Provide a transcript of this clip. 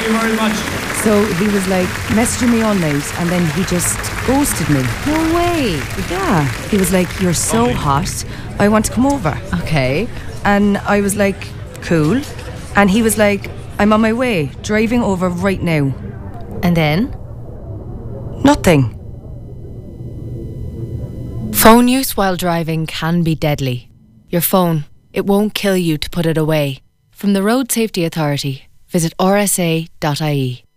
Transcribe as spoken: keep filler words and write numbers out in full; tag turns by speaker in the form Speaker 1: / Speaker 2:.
Speaker 1: Thank you very much.
Speaker 2: So he was like messaging me all night and then he just ghosted me.
Speaker 3: No way.
Speaker 2: Yeah. He was like, you're so
Speaker 1: Lovely.
Speaker 2: hot, I want to come over.
Speaker 3: Okay.
Speaker 2: And I was like, cool. And he was like, I'm on my way, driving over right now.
Speaker 3: And then?
Speaker 2: Nothing.
Speaker 3: Phone use while driving can be deadly. Your phone, it won't kill you to put it away. From the Road Safety Authority, visit r s a dot i e.